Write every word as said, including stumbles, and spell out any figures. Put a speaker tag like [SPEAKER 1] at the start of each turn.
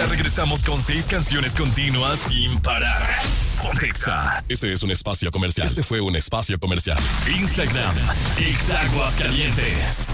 [SPEAKER 1] Ya regresamos con seis canciones continuas sin parar. Ponte Exa.
[SPEAKER 2] Este es un espacio comercial. Este fue un espacio comercial.
[SPEAKER 1] Instagram, Exa Aguascalientes.